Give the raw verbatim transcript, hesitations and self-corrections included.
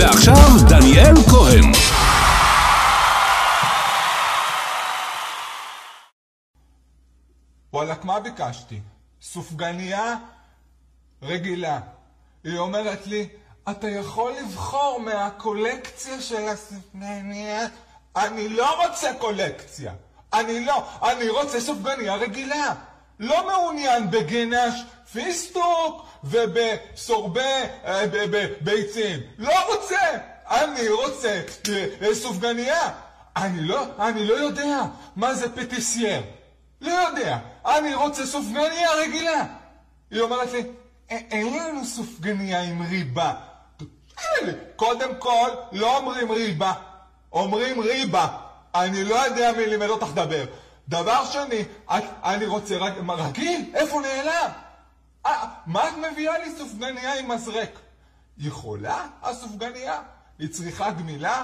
ועכשיו דניאל כהן. וואלק, מה ביקשתי? סופגניה רגילה. היא אומרת לי, אתה יכול לבחור מהקולקציה של הסופגניה? אני לא רוצה קולקציה. אני לא. אני רוצה סופגניה רגילה. לא מעוניין בגנש פיסטוק ובסורבה ביצים. לא רוצה. אני רוצה סופגניה. אני לא, אני לא יודע מה זה פטיסייר. לא יודע. אני רוצה סופגניה רגילה. היא אומרת לי, אין לנו סופגניה עם ריבה. קודם כל, לא אומרים ריבה. אומרים ריבה. אני לא יודע מי לימד אותך דבר. דבר שני, אני רוצה רגיל. איפה נעלם? מה את מביאה לי סופגניה עם מזרק? יכולה הסופגניה? היא צריכה גמילה?